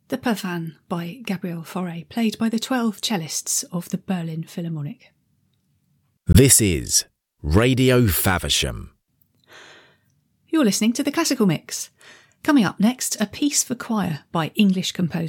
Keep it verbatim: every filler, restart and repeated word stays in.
The Pavane by Gabriel Fauré, played by the twelve cellists of the Berlin Philharmonic. This is Radio Faversham. You're listening to the Classical Mix. Coming up next, a piece for choir by English composer